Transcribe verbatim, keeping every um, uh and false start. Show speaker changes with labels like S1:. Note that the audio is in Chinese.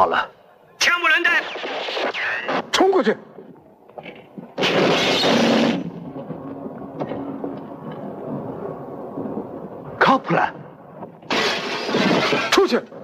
S1: 好了，
S2: 枪不能带，
S3: 冲过去！
S1: 卡普兰，
S3: 出去！